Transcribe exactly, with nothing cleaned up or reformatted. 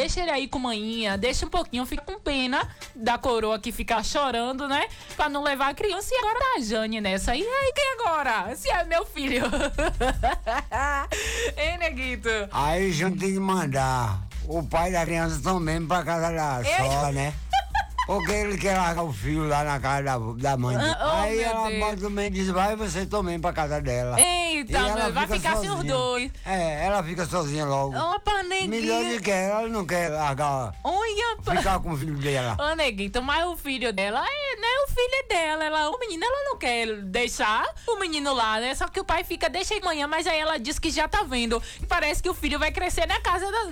deixa ele aí com manhinha, deixa um pouquinho, fica com pena da coroa que fica chorando, né? Pra não levar a criança. E agora tá a Jane nessa. E aí, quem agora? Se é meu filho. Hein, Neguito? Aí a gente tem que mandar o pai da criança também pra casa da sogra, né? Porque ele quer largar o filho lá na casa da, da mãe. Oh, aí meu ela Deus. também diz, vai você também pra casa dela. Eita, E ela meu, vai fica ficar assim os sozinha. dois. É, ela fica sozinha logo. Opa, Neguito. Milhões de quer, ela não quer largar, Olha, pá. ficar com o filho dela. Ô, Neguito, mas o filho dela é, né? O filho é dela. Ela, o menino, ela não quer deixar o menino lá, né? Só que o pai fica, deixa aí amanhã, mas aí ela diz que já tá vendo. E parece que o filho vai crescer na casa da,